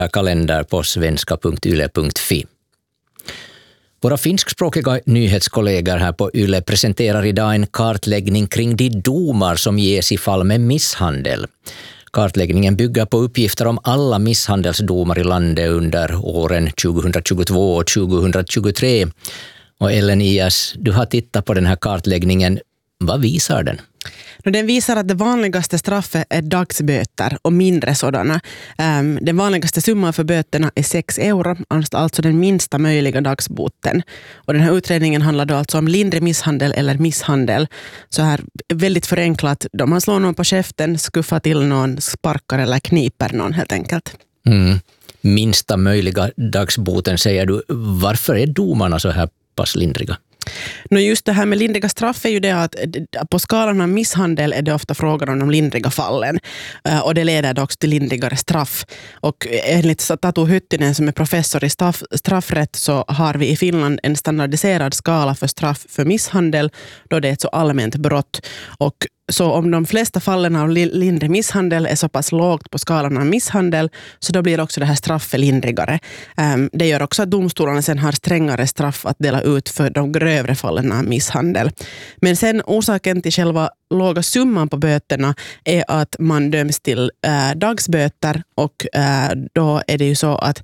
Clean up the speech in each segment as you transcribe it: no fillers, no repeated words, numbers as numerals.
kalender på svenska.yle.fi. Våra finskspråkiga nyhetskollegor här på Yle presenterar idag en kartläggning kring de domar som ges i fall med misshandel. Kartläggningen bygger på uppgifter om alla misshandelsdomar i landet under åren 2022 och 2023. Och Ellen Ias, du har tittat på den här kartläggningen. Vad visar den? Den visar att det vanligaste straffet är dagsböter och mindre sådana. Den vanligaste summan för böterna är 6 euro, alltså den minsta möjliga dagsboten. Och den här utredningen handlar då alltså om lindrig misshandel eller misshandel. Så här väldigt förenklat, då man slår någon på käften, skuffar till någon, sparkar eller kniper någon helt enkelt. Minsta möjliga dagsboten säger du. Varför är domarna så här pass lindriga? Just det här med lindriga straff är ju det att på skalan av misshandel är det ofta frågan om de lindriga fallen. Och det leder också till lindrigare straff. Och enligt Tatu Hyttinen som är professor i straffrätt så har vi i Finland en standardiserad skala för straff för misshandel då det är ett så allmänt brott. Och så om de flesta fallen av lindrig misshandel är så pass lågt på skalan av misshandel så då blir också det här straffet lindrigare. Det gör också att domstolarna sen har strängare straff att dela ut för de grövre fallen av misshandel. Men sen orsaken till själva låga summan på böterna är att man döms till dagsböter och då är det ju så att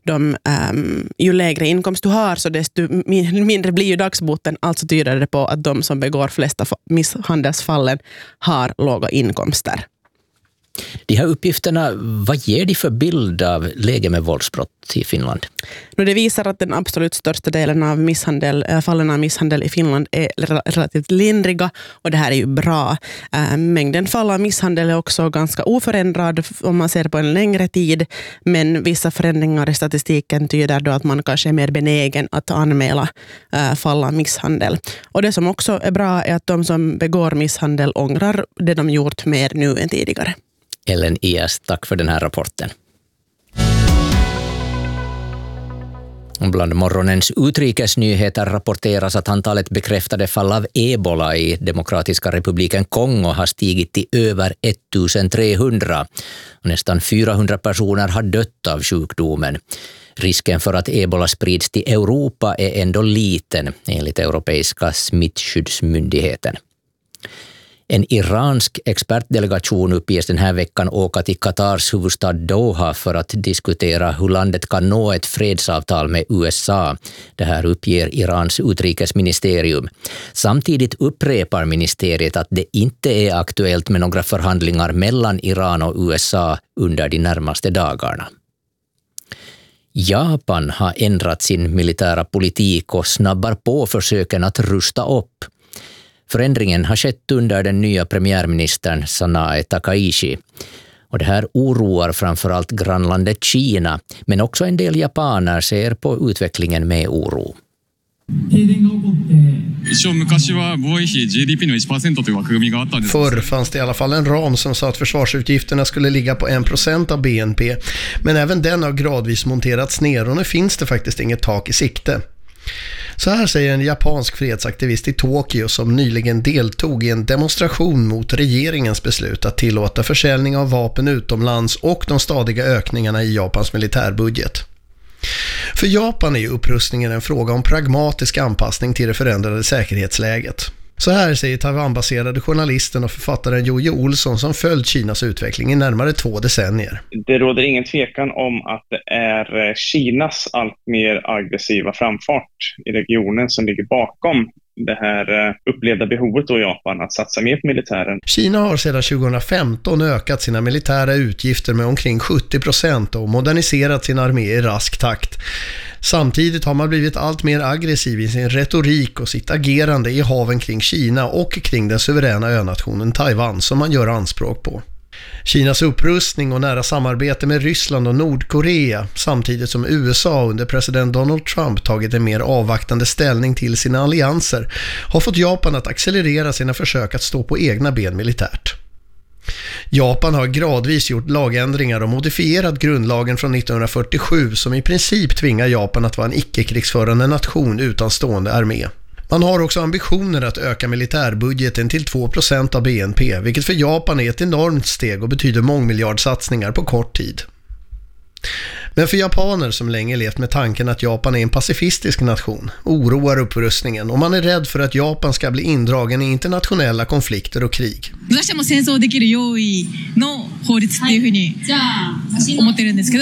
ju lägre inkomst du har så desto mindre blir ju dagsboten, alltså tyder det på att de som begår flesta misshandelsfallen har låga inkomster. De här uppgifterna, vad ger de för bild av läge med våldsbrott i Finland? Det visar att den absolut största delen av fallen av misshandel i Finland är relativt lindriga och det här är ju bra. Mängden fall av misshandel är också ganska oförändrad om man ser på en längre tid, men vissa förändringar i statistiken tyder då att man kanske är mer benägen att anmäla fall av misshandel. Och det som också är bra är att de som begår misshandel ångrar det de gjort mer nu än tidigare. Ellen Ias, tack för den här rapporten. Bland morgonens utrikesnyheter rapporteras att antalet bekräftade fall av ebola i Demokratiska republiken Kongo har stigit till över 1300. Nästan 400 personer har dött av sjukdomen. Risken för att ebola sprids till Europa är ändå liten, enligt Europeiska smittskyddsmyndigheten. En iransk expertdelegation uppges den här veckan åka till Katars huvudstad Doha för att diskutera hur landet kan nå ett fredsavtal med USA. Det här uppger Irans utrikesministerium. Samtidigt upprepar ministeriet att det inte är aktuellt med några förhandlingar mellan Iran och USA under de närmaste dagarna. Japan har ändrat sin militära politik och snabbar på försöken att rusta upp. Förändringen har skett under den nya premiärministern Sanae Takaichi. Och det här oroar framförallt grannlandet Kina, men också en del japaner ser på utvecklingen med oro. Förr fanns det i alla fall en ram som sa att försvarsutgifterna skulle ligga på 1% av BNP, men även den har gradvis monterats ner och nu finns det faktiskt inget tak i sikte. Så här säger en japansk fredsaktivist i Tokyo som nyligen deltog i en demonstration mot regeringens beslut att tillåta försäljning av vapen utomlands och de stadiga ökningarna i Japans militärbudget. För Japan är ju upprustningen en fråga om pragmatisk anpassning till det förändrade säkerhetsläget. Så här säger Taiwan-baserade journalisten och författaren Jojo Olsson som följt Kinas utveckling i närmare 2 decennier. Det råder ingen tvekan om att det är Kinas allt mer aggressiva framfart i regionen som ligger bakom det här upplevda behovet av Japan att satsa mer på militären. Kina har sedan 2015 ökat sina militära utgifter med omkring 70% och moderniserat sin armé i rask takt. Samtidigt har man blivit allt mer aggressiv i sin retorik och sitt agerande i haven kring Kina och kring den suveräna önationen Taiwan som man gör anspråk på. Kinas upprustning och nära samarbete med Ryssland och Nordkorea samtidigt som USA under president Donald Trump tagit en mer avvaktande ställning till sina allianser har fått Japan att accelerera sina försök att stå på egna ben militärt. Japan har gradvis gjort lagändringar och modifierat grundlagen från 1947 som i princip tvingar Japan att vara en icke-krigsförande nation utan stående armé. Man har också ambitioner att öka militärbudgeten till 2% av BNP, vilket för Japan är ett enormt steg och betyder mångmiljardsatsningar på kort tid. Men för japaner som länge levt med tanken att Japan är en pacifistisk nation oroar upprustningen och man är rädd för att Japan ska bli indragen i internationella konflikter och krig. 私はもう戦争できる用意の法律っていうふうに思ってるんですけど